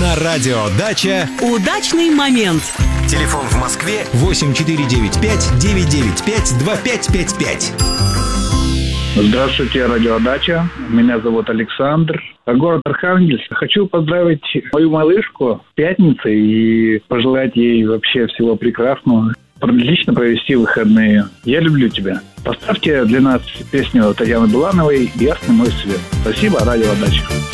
На радио «Дача» удачный момент. Телефон в Москве 8495-995-2555. Здравствуйте, радио «Дача». Меня зовут Александр. Город Архангельск. Хочу поздравить мою малышку с пятницей и пожелать ей вообще всего прекрасного. Отлично провести выходные. Я люблю тебя. Поставьте для нас песню Татьяны Булановой «Ясный мой свет». Спасибо, радио «Дача».